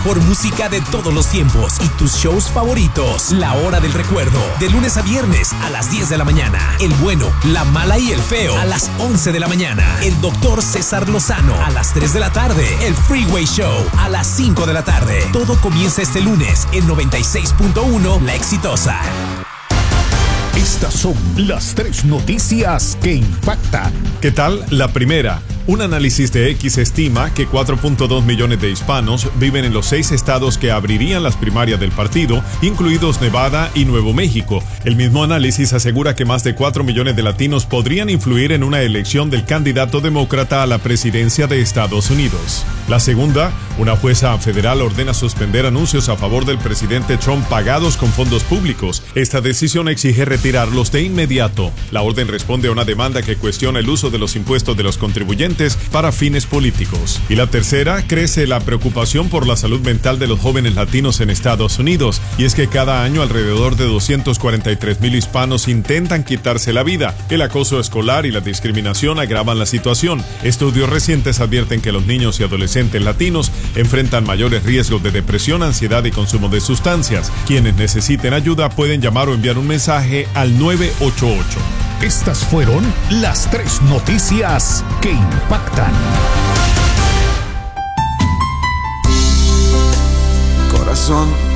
mejor música de todos los tiempos y tus shows favoritos. La Hora del Recuerdo, de lunes a viernes a las 10 de la mañana. El bueno, la mala y el feo a las 11 de la mañana. El doctor César Lozano a las 3 de la tarde. El Freeway Show a las 5 de la tarde. Todo comienza este lunes en 96.1 La Exitosa. Estas son las 3 noticias que impactan. ¿Qué tal? La primera. Un análisis de X estima que 4.2 millones de hispanos viven en los 6 estados que abrirían las primarias del partido, incluidos Nevada y Nuevo México. El mismo análisis asegura que más de 4 millones de latinos podrían influir en una elección del candidato demócrata a la presidencia de Estados Unidos. La segunda, una jueza federal ordena suspender anuncios a favor del presidente Trump pagados con fondos públicos. Esta decisión exige retirarlos de inmediato. La orden responde a una demanda que cuestiona el uso de los impuestos de los contribuyentes para fines políticos. Y la tercera, crece la preocupación por la salud mental de los jóvenes latinos en Estados Unidos, y es que cada año alrededor de 243,000 hispanos intentan quitarse la vida. El acoso escolar y la discriminación agravan la situación. Estudios recientes advierten que los niños y adolescentes latinos enfrentan mayores riesgos de depresión, ansiedad y consumo de sustancias. Quienes necesiten ayuda pueden llamar o enviar un mensaje al 988. Estas fueron las 3 noticias que impactan. Corazón,